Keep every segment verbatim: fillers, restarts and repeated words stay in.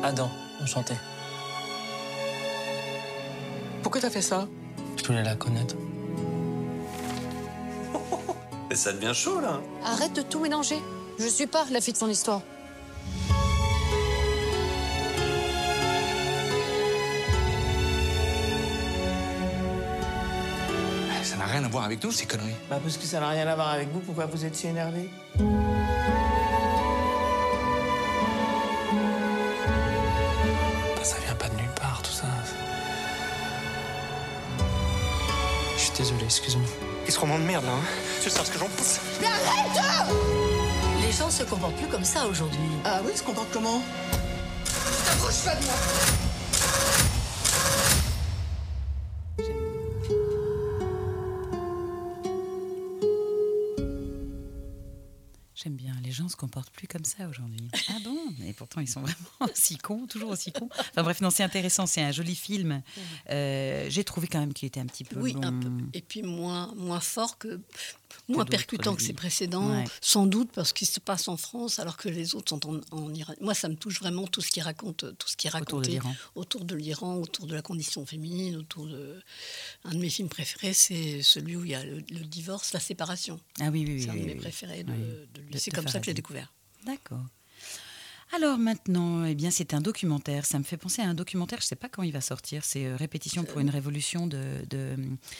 Adam, enchanté. Pourquoi t'as fait ça? Je voulais la connaître. Et ça devient chaud, là. Arrête de tout mélanger. Je suis pas la fille de son histoire. Ça n'a rien à voir avec nous, ces conneries. Bah parce que ça n'a rien à voir avec vous, pourquoi vous êtes si énervé? Bah, ça vient pas de nulle part, tout ça. Je suis désolé, excuse-moi. Qu'est-ce qu'on m'emmerde, là, hein? Tu sais ce que j'en pense? Mais arrête! Les gens se comportent plus comme ça aujourd'hui. Ah oui, se comporte comment? T'approches pas de moi! J'aime bien, les gens se comportent plus comme ça aujourd'hui. Ah bon? Mais pourtant, ils sont vraiment aussi cons, toujours aussi cons. Enfin bref, non, c'est intéressant, c'est un joli film. Euh, j'ai trouvé quand même qu'il était un petit peu oui, long. un peu. Et puis moins, moins fort que... moins Que percutant que lui. ses précédents, Ouais. sans doute parce qu'il se passe en France, alors que les autres sont en, en Iran. Moi, ça me touche vraiment tout ce qui raconte, tout ce qui est Autour de raconté l'Iran. autour de l'Iran, autour de la condition féminine, autour de. Un de mes films préférés, c'est celui où il y a le, le divorce, la séparation. Ah oui, oui, oui. C'est un oui, de mes oui. préférés de, Oui. de lui. De- C'est de comme ça que je l'ai Faradine. découvert. D'accord. Alors maintenant, eh bien, c'est un documentaire. Ça me fait penser à un documentaire, je ne sais pas quand il va sortir. C'est euh, Répétition pour une révolution de, de,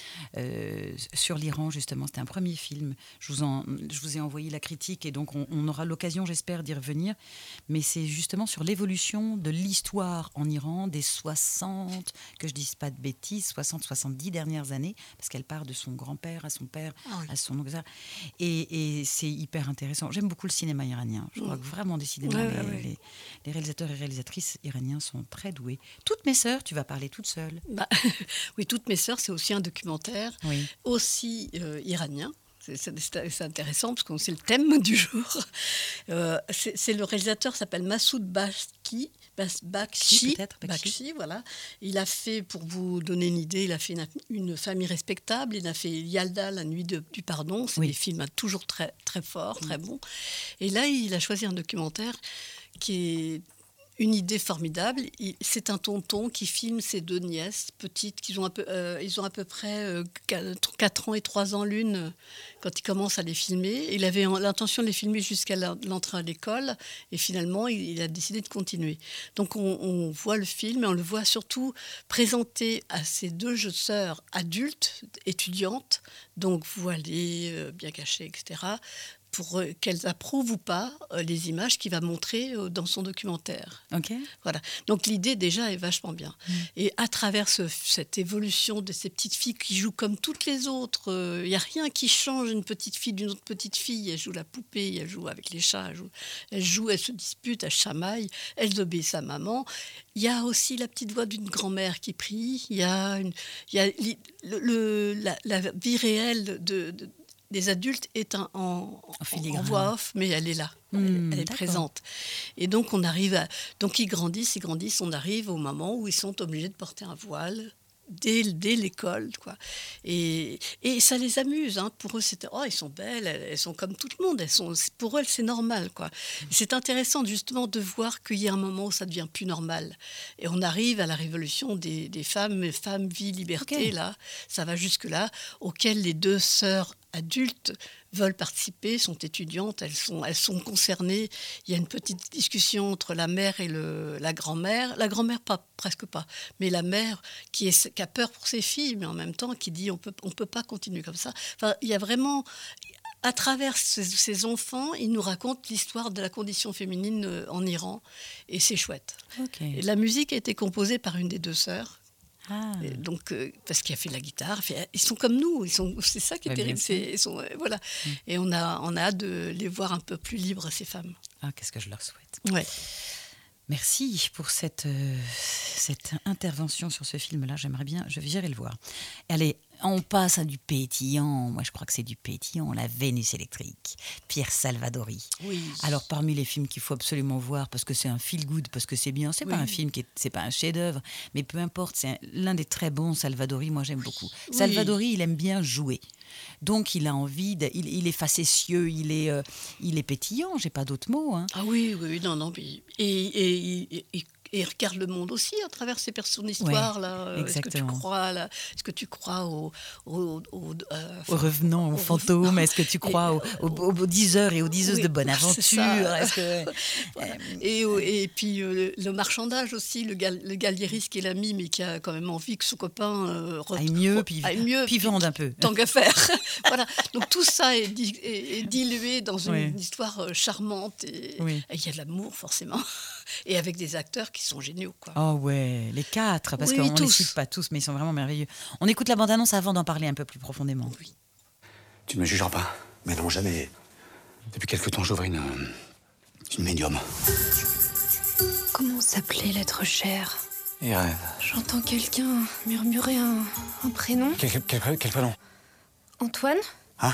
euh, sur l'Iran, justement. C'était un premier film. Je vous, en, je vous ai envoyé la critique et donc on, on aura l'occasion, j'espère, d'y revenir. Mais c'est justement sur l'évolution de l'histoire en Iran des soixante, que je ne dise pas de bêtises, soixante soixante-dix dernières années, parce qu'elle part de son grand-père à son père, Ah oui. à son oncle. Et, et c'est hyper intéressant. J'aime beaucoup le cinéma iranien. Je crois que vraiment, décidément, Ouais, les, ouais, ouais. les, les réalisateurs et réalisatrices iraniens sont très doués. Toutes mes sœurs, tu vas parler toute seule. Bah, oui, Toutes mes sœurs, c'est aussi un documentaire, Oui. aussi euh, iranien. C'est, c'est- c'est intéressant parce que c'est le thème du jour. Euh, c'est, c'est le réalisateur s'appelle Massoud Bakshi. Bas- Bakshi, peut-être, Bakshi. Bakshi, voilà. Il a fait, pour vous donner une idée, il a fait une, une famille respectable. Il a fait Yalda, la nuit de- du pardon. C'est Oui. des films hein, toujours très très forts, très bons. Et là, il a choisi un documentaire qui est une idée formidable. Il- C'est un tonton qui filme ses deux nièces petites, qui ont un peu, euh, ils ont à peu près euh, quatre ans et trois ans l'une euh, quand il commence à les filmer. Il avait en- l'intention de les filmer jusqu'à la- l'entrée à l'école et finalement il, il a décidé de continuer. Donc on, on voit le film et on le voit surtout présenté à ses deux jeunes sœurs adultes, étudiantes, donc voilées, euh, bien cachées, et cetera, pour euh, qu'elles approuvent ou pas euh, les images qu'il va montrer euh, dans son documentaire. Ok. Voilà. Donc l'idée déjà est vachement bien. Mm. Et à travers ce- cette évolution de ces petites filles qui jouent comme toutes les autres, il n'y a rien qui change une petite fille d'une autre petite fille. Elle joue la poupée, elle joue avec les chats, elle joue, elle, joue, elle se dispute, elle chamaille, elle obéit à maman. Il y a aussi la petite voix d'une grand-mère qui prie. Il y a, une, il y a li- le, le- la, la vie réelle de, de- des adultes est un- en, En en, filigrane. en voix off, mais elle est là. Hmm, elle, elle est d'accord. présente. Et donc, on arrive à... Donc, ils grandissent, ils grandissent. On arrive au moment où ils sont obligés de porter un voile dès, dès l'école, quoi. Et, et ça les amuse. Hein. Pour eux, c'était... Oh, elles sont belles, elles, elles sont comme tout le monde. Elles sont, pour eux, c'est normal, quoi. Et c'est intéressant, justement, de voir qu'il y a un moment où ça devient plus normal. Et on arrive à la révolution des, des femmes, femmes, vie, liberté, Ok. là. Ça va jusque-là, auquel les deux sœurs adultes veulent participer, sont étudiantes, elles sont, elles sont concernées. Il y a une petite discussion entre la mère et le, la grand-mère. La grand-mère, pas, presque pas, mais la mère qui, est, qui a peur pour ses filles, mais en même temps qui dit on peut, on peut pas continuer comme ça. Enfin, il y a vraiment... À travers ces, ces enfants, ils nous racontent l'histoire de la condition féminine euh, en Iran, et c'est chouette. Ok. Et la musique a été composée par une des deux sœurs. Ah. Et donc, euh, parce qu'il a fait de la guitare, fait- ils sont comme nous, ils sont, c'est ça qui est Ouais, bien terrible. sûr. c'est- ils sont, euh, voilà. Et on a, on a hâte de les voir un peu plus libres, ces femmes. Ah, qu'est-ce que je leur souhaite. Ouais. Merci pour cette, euh, cette intervention sur ce film-là. J'aimerais bien, je viendrai le voir. Allez, on passe à du pétillant. Moi, je crois que c'est du pétillant. La Vénus électrique. Pierre Salvadori. Oui. Alors, parmi les films qu'il faut absolument voir, parce que c'est un feel-good, parce que c'est bien, c'est Oui. pas un film qui est, c'est pas un chef-d'œuvre, mais peu importe, c'est un- l'un des très bons Salvadori. Moi, j'aime beaucoup. Oui. Salvadori, il aime bien jouer. Donc, il a envie, de, il, il est facétieux, il est, euh, il est pétillant. J'ai pas d'autre mot. Hein. Ah oui, oui, oui, non, non. puis- Et, et, et- et et regarde le monde aussi à travers ces personnes d'histoire Ouais, là. Est-ce que tu exactement. crois là, est-ce que tu crois aux au, au, euh, Aux revenants, aux aux fantômes, revenants. est-ce que tu crois Et, aux, aux, aux diseurs et aux diseuses oui, de bonne c'est ça. aventure? Est-ce que... Voilà. Et, au- et puis euh, le, le marchandage aussi, le, gal, le galériste qui est l'ami, mais qui a quand même envie que son copain euh, re- Aille mieux, re- puis, aille mieux, puis puis- vende un peu. tant qu'à faire. Voilà. Donc tout ça est, di- est- est dilué dans une, Oui. histoire euh, charmante et Oui. et il y a de l'amour forcément. Et avec des acteurs qui sont géniaux, quoi. Oh ouais, les quatre, parce Oui, qu'on ne les tous. cite pas tous, mais ils sont vraiment merveilleux. On écoute la bande-annonce avant d'en parler un peu plus profondément. Oui. Tu ne me jugeras pas. Mais non, jamais. Depuis quelque temps, j'ouvre une. euh, une médium. Comment s'appelait l'être cher? Et rêve. J'entends quelqu'un murmurer un, un prénom. Quel, quel, quel, quel prénom? Antoine? Hein?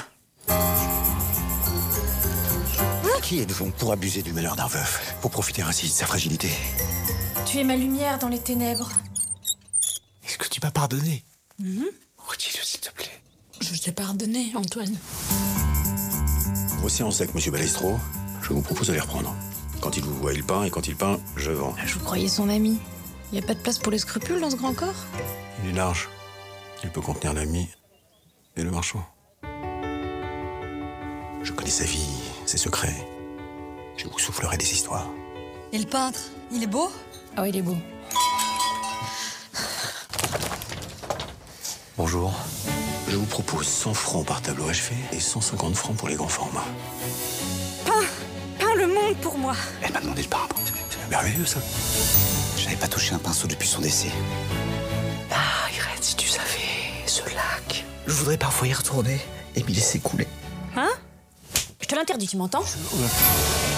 Qui êtes donc pour abuser du malheur d'un veuf? Pour profiter ainsi de sa fragilité? Tu es ma lumière dans les ténèbres. Est-ce que tu m'as pardonné? Redis-le, s'il te plaît. Je t'ai pardonné, Antoine. Vos séances avec Monsieur Balestro, je vous propose de les reprendre. Quand il vous voit, il peint, et quand il peint, je vends. Je vous croyais son ami. Y a pas de place pour les scrupules dans ce grand corps? Il est large. Il peut contenir l'ami et le marchand. Je connais sa vie, ses secrets. Je vous soufflerai des histoires. Et le peintre, il est beau? Oh, il est beau. Bonjour. Je vous propose cent francs par tableau achevé et cent cinquante francs pour les grands formats. Peins le monde pour moi. Elle m'a demandé de peindre. C'est merveilleux, ça. Je n'avais pas touché un pinceau depuis son décès. Ah, Irène, si tu savais, ce lac. Je voudrais parfois y retourner et m'y laisser couler. Hein? Je te l'interdis, tu m'entends?